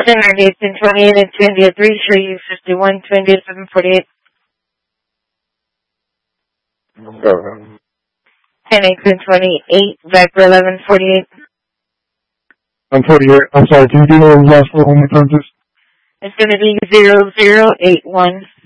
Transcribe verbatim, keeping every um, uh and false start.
ten eighteen twenty-eight and twenty-three, show you fifty-one twenty-seven forty-eight. Uh, ten eighteen twenty-eight, back for eleven forty-eight. I'm forty-eight. I'm sorry, can you do those last four one more time, please? It's going to be zero zero eight one.